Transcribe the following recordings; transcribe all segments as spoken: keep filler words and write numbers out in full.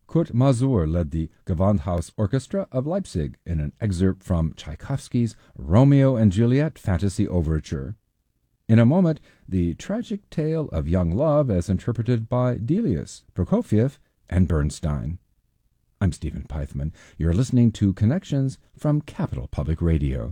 Kurt Masur led the Gewandhaus Orchestra of Leipzig in an excerpt from Tchaikovsky's Romeo and Juliet Fantasy Overture. In a moment, the tragic tale of young love as interpreted by Delius, Prokofiev, and Bernstein. I'm Stephen Pythman. You're listening to Connections from Capital Public Radio.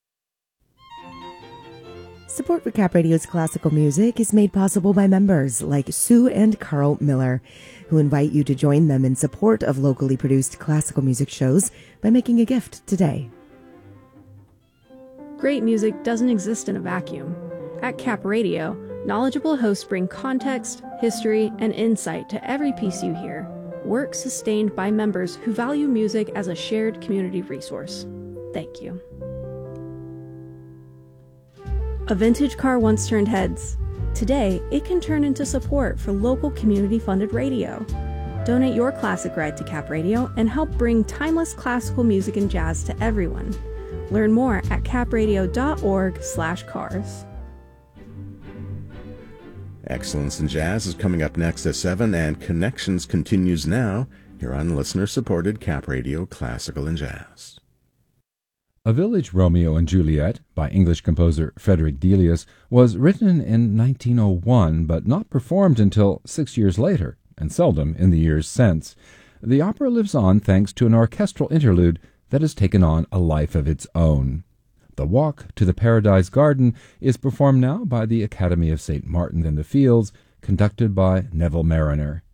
Support for Cap Radio's classical music is made possible by members like Sue and Carl Miller, who invite you to join them in support of locally produced classical music shows by making a gift today. Great music doesn't exist in a vacuum. At Cap Radio, knowledgeable hosts bring context, history, and insight to every piece you hear. Work sustained by members who value music as a shared community resource. Thank you. A vintage car once turned heads. Today, it can turn into support for local community-funded radio. Donate your classic ride to Cap Radio and help bring timeless classical music and jazz to everyone. Learn more at capradio.org slash cars. Excellence in Jazz is coming up next at seven, and Connections continues now here on listener-supported Cap Radio Classical and Jazz. A Village Romeo and Juliet by English composer Frederick Delius was written in nineteen oh one but not performed until six years later, and seldom in the years since. The opera lives on thanks to an orchestral interlude that has taken on a life of its own. The Walk to the Paradise Garden is performed now by the Academy of Saint Martin in the Fields, conducted by Neville Mariner.